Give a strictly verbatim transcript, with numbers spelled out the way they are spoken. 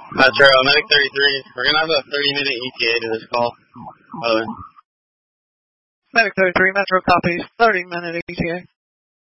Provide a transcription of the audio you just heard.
Metro, Medic thirty-three. We're going to have a thirty-minute E T A to this call. By the way. Medic thirty-three, Metro copies. thirty-minute E T A.